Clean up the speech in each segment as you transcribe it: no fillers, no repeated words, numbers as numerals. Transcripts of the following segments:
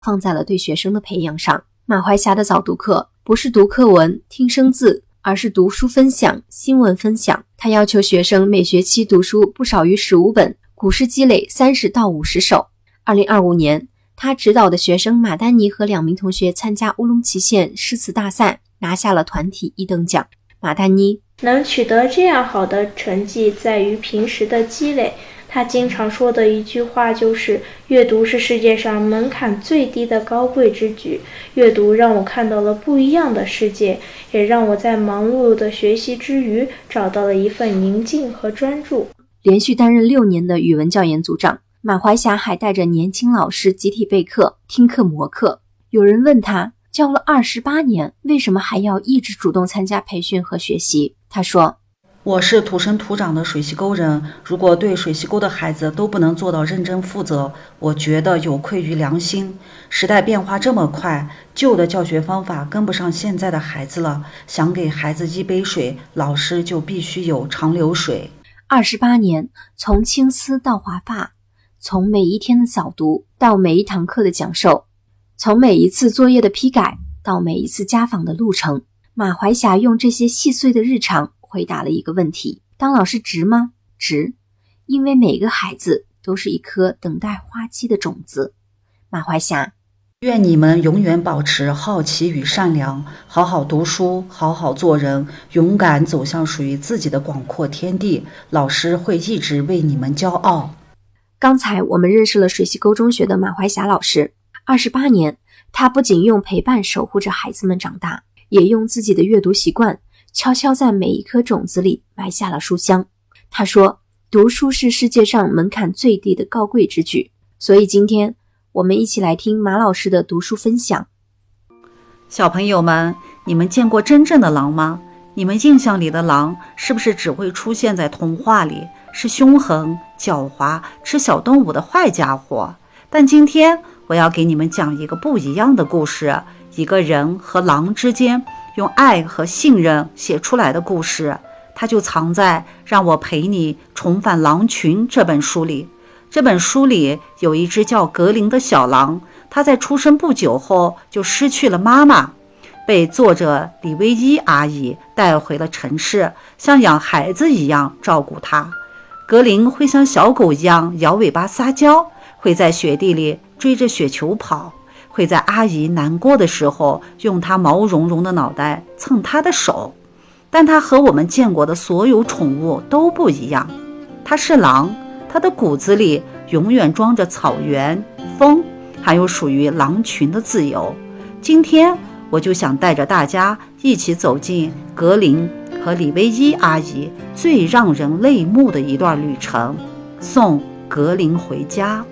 放在了对学生的培养上。马怀霞的早读课不是读课文、听生字，而是读书分享、新闻分享。他要求学生每学期读书不少于15本，古诗积累30到50首。2025年，他指导的学生马丹尼和2名同学参加乌鲁木齐县诗词大赛，拿下了团体1等奖。马丹尼能取得这样好的成绩在于平时的积累。他经常说的一句话就是阅读是世界上门槛最低的高贵之举。阅读让我看到了不一样的世界，也让我在忙碌的学习之余找到了一份宁静和专注。 连续担任6年的语文教研组长，马怀霞还带着年轻老师集体备课、听课模课。有人问他，教了28年，为什么还要一直主动参加培训和学习？他说， 我是土生土长的水西沟人，如果对水西沟的孩子都不能做到认真负责，我觉得有愧于良心。时代变化这么快，旧的教学方法跟不上现在的孩子了，想给孩子一杯水，老师就必须有长流水。 28年，从青丝到华发，从每一天的早读到每一堂课的讲授，从每一次作业的批改到每一次家访的路程，马怀霞用这些细碎的日常回答了一个问题：当老师值吗？值，因为每个孩子都是一颗等待花期的种子。马怀霞， 愿你们永远保持好奇与善良，好好读书，好好做人，勇敢走向属于自己的广阔天地。老师会一直为你们骄傲。 刚才我们认识了水西沟中学的马怀霞老师，28年，他不仅用陪伴守护着孩子们长大，也用自己的阅读习惯悄悄在每一颗种子里埋下了书香。他说，读书是世界上门槛最低的高贵之举。所以今天我们一起来听马老师的读书分享。 小朋友们，你们见过真正的狼吗？你们印象里的狼是不是只会出现在童话里，是凶狠、狡猾、吃小动物的坏家伙？但今天我要给你们讲一个不一样的故事，一个人和狼之间用爱和信任写出来的故事，它就藏在《让我陪你重返狼群》这本书里。这本书里有一只叫格林的小狼，它在出生不久后就失去了妈妈，被作者李薇一阿姨带回了城市，像养孩子一样照顾它。格林会像小狗一样摇尾巴撒娇，会在雪地里追着雪球跑，会在阿姨难过的时候用她毛茸茸的脑袋蹭她的手。但它和我们见过的所有宠物都不一样，它是狼，它的骨子里永远装着草原、风，还有属于狼群的自由。今天我就想带着大家一起走进格林和李薇一阿姨最让人泪目的一段旅程，送格林回家。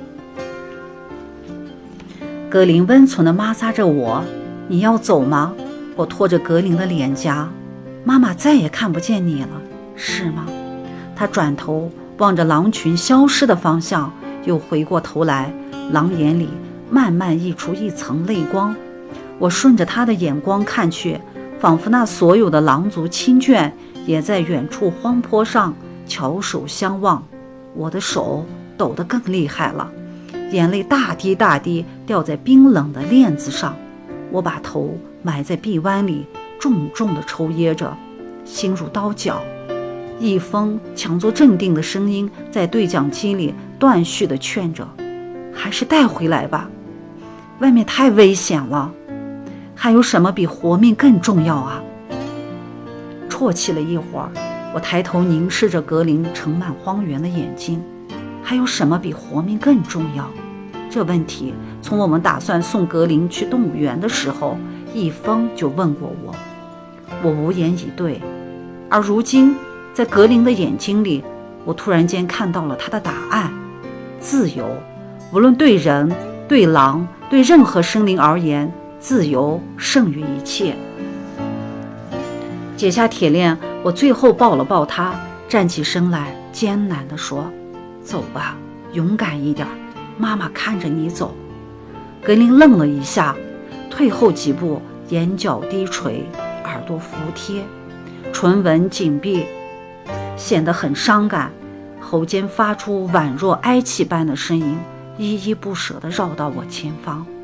格林温存地摩挲着我，你要走吗？我拖着格林的脸颊，妈妈再也看不见你了，是吗？他转头望着狼群消失的方向，又回过头来，狼眼里慢慢溢出一层泪光。我顺着他的眼光看去，仿佛那所有的狼族亲眷也在远处荒坡上翘首相望。我的手抖得更厉害了，眼泪大滴大滴掉在冰冷的链子上。我把头埋在臂弯里，重重地抽噎着，心如刀绞。一封强作镇定的声音在对讲机里断续地劝着，还是带回来吧，外面太危险了，还有什么比活命更重要啊？啜泣了一会儿，我抬头凝视着格林盛满荒原的眼睛，还有什么比活命更重要？这问题从我们打算送格林去动物园的时候，一峰就问过我，我无言以对。而如今在格林的眼睛里，我突然间看到了他的答案：自由。无论对人、对狼、对任何生灵而言，自由胜于一切。解下铁链，我最后抱了抱他，站起身来，艰难地说：走吧，勇敢一点，妈妈看着你走。格林愣了一下，退后几步，眼角低垂，耳朵服帖，唇吻紧闭，显得很伤感，喉间发出宛若哀泣般的声音，依依不舍地绕到我前方。